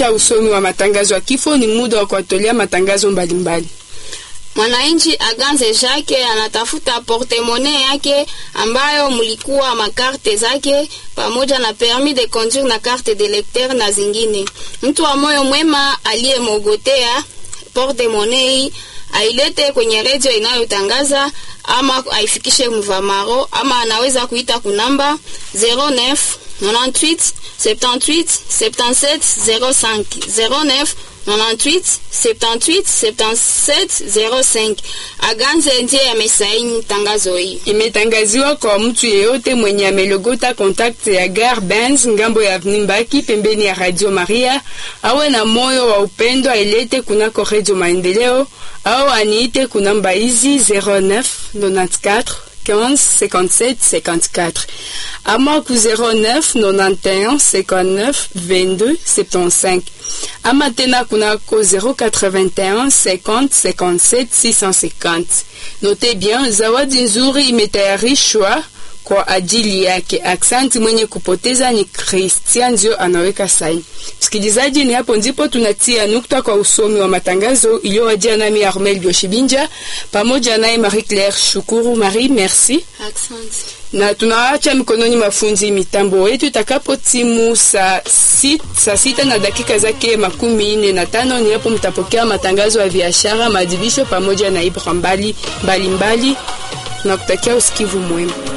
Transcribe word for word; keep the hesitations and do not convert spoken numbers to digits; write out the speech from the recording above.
kisha usomi wa matangazo ya kifo ni muda wa kuwatolea matangazo mbalimbali. Mwananchi Aganze Jacques anatafuta portemone yake ambayo mlikuwa makarte zake pamoja na permis de conduire na carte de lecteur na zingine. Mtu wa moyo mwema aliyemogotea portemone ailete kwenye radio inayotangaza ama aifikishe Mvamaro, ama anaweza kuita kunamba zero neuf nonante-huit septante-huit septante-sept zero cinq zero neuf nonante-huit septante-huit septante-sept zero cinq. Aganze ndiye amesaini tangazo hii. Imetangaziwa kwa mtu yeyote mwenye amelogota contact ya Gare Benz ngambo ya Vnimbaki pembeni ya Radio Maria, awe na moyo wa upendo ailete kunako Radio Maendeleo au aniite kunamba hizi zero neuf nonante-quatre quinze cinquante-sept cinquante-quatre ama ku zero neuf nonante et un cinquante-neuf vingt-deux soixante-quinze ama tena kunako zero quatre-vingt-un cinquante cinquante-sept six cent cinquante. Note bien, zawadi nzuri imetayarishwa kwa ajili yake. Aksanti mwenye kupoteza ni Christian Zio anaweka saini. Msikilizaji, ni hapo ndipo tunatia nukta kwa usomi wa matangazo iliyowajia nami Armel Bioshibinja pamoja naye Marie Claire Shukuru. Marie, merci. Aksanti. Na tunaacha mikononi mafunzi mitambo wetu itakapo timu saa sita, saa sita na dakika zake makumi nne na tano ni hapo mtapokea matangazo ya biashara, madibisho pamoja na ibra mbali mbali mbali. Tunakutakia usikivu mwema.